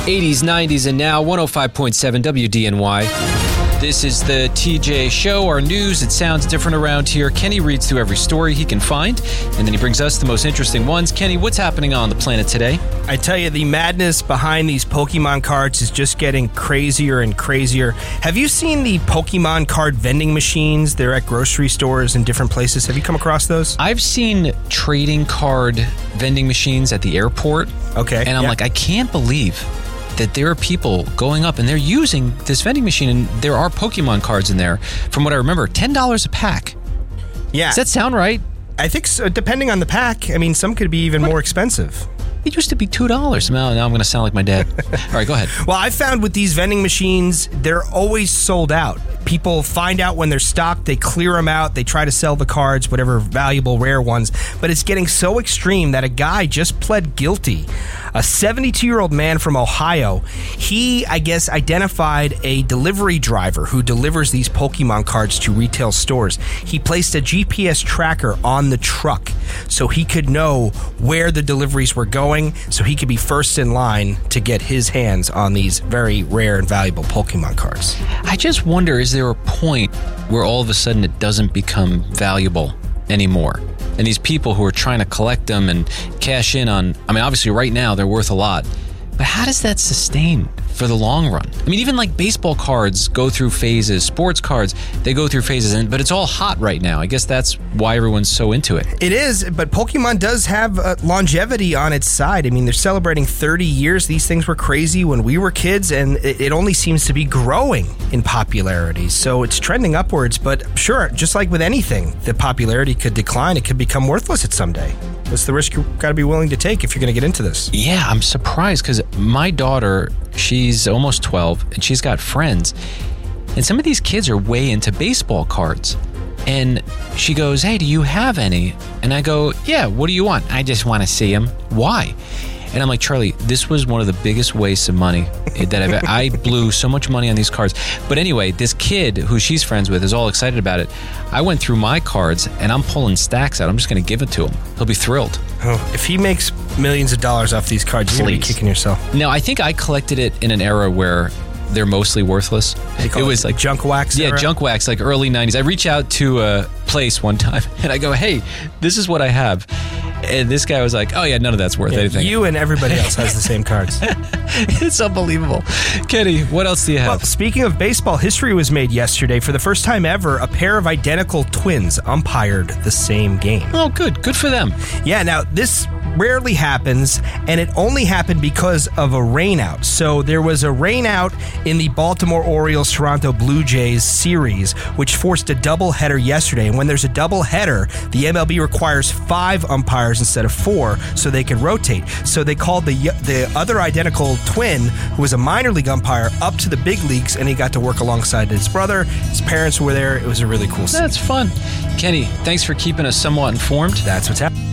80s, 90s, and now 105.7 WDNY. This is the TJ Show, our news. It sounds different around here. Kenny reads through every story he can find, and then he brings us the most interesting ones. Kenny, what's happening on the planet today? I tell you, the madness behind these Pokemon cards is just getting crazier and crazier. Have you seen the Pokemon card vending machines? They're at grocery stores and different places. Have you come across those? I've seen trading card vending machines at the airport. Okay. And I'm like, I can't believe that there are people going up and they're using this vending machine, and there are Pokemon cards in there. From what I remember, $10 a pack. Yeah. Does that sound right? I think so, depending on the pack. I mean, some could be even more expensive. It used to be $2. Now I'm going to sound like my dad. All right, go ahead. Well, I found with these vending machines, they're always sold out. People find out when they're stocked, they clear them out, they try to sell the cards, whatever valuable, rare ones. But it's getting so extreme that a guy just pled guilty. A 72-year-old man from Ohio, he, I guess, identified a delivery driver who delivers these Pokemon cards to retail stores. He placed a GPS tracker on the truck so he could know where the deliveries were going, so he could be first in line to get his hands on these very rare and valuable Pokemon cards. I just wonder, is there a point where all of a sudden it doesn't become valuable anymore? And these people who are trying to collect them and cash in on, I mean, obviously right now they're worth a lot, but how does that sustain for the long run? I mean, even like baseball cards go through phases, sports cards, they go through phases, but it's all hot right now. I guess that's why everyone's so into it. It is, but Pokemon does have longevity on its side. I mean, they're celebrating 30 years. These things were crazy when we were kids, and it only seems to be growing in popularity. So it's trending upwards, but sure, just like with anything, the popularity could decline. It could become worthless at some day. That's the risk you've got to be willing to take if you're going to get into this. Yeah, I'm surprised because my daughter, she's almost 12 and she's got friends. And some of these kids are way into baseball cards. And she goes, "Hey, do you have any?" And I go, "Yeah, what do you want?" "I just want to see them." "Why?" And I'm like, "Charlie, this was one of the biggest wastes of money that I blew so much money on these cards." But anyway, this kid who she's friends with is all excited about it. I went through my cards and I'm pulling stacks out. I'm just going to give it to him. He'll be thrilled. Oh, if he makes millions of dollars off these cards, you're going to be kicking yourself. No, I think I collected it in an era where they're mostly worthless. It was like junk wax? Yeah, era? Junk wax, like early 90s. I reach out to a place one time and I go, "Hey, this is what I have." And this guy was like, "Oh yeah, none of that's worth anything." You and everybody else has the same cards. It's unbelievable. Kenny, what else do you have? Well, speaking of baseball, history was made yesterday. For the first time ever, a pair of identical twins umpired the same game. Oh, good. Good for them. Yeah, now this rarely happens, and it only happened because of a rainout. So there was a rainout in the Baltimore Orioles-Toronto Blue Jays series, which forced a doubleheader yesterday. And when there's a doubleheader, the MLB requires 5 umpires instead of 4 so they can rotate. So they called the other identical twin, who was a minor league umpire, up to the big leagues, and he got to work alongside his brother. His parents were there. It was a really cool scene. That's fun. Kenny, thanks for keeping us somewhat informed. That's what's happening.